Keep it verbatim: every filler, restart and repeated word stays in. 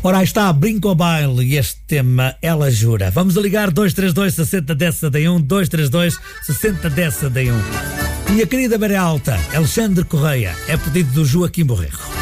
Ora, aí está a Brinco Baile e este tema Ela Jura. Vamos a ligar dois três dois, sessenta, dez, sessenta e um, dois três dois, sessenta, dez, sessenta e um. Minha querida Beira Alta, Alexandre Correia, é pedido do Joaquim Borrego.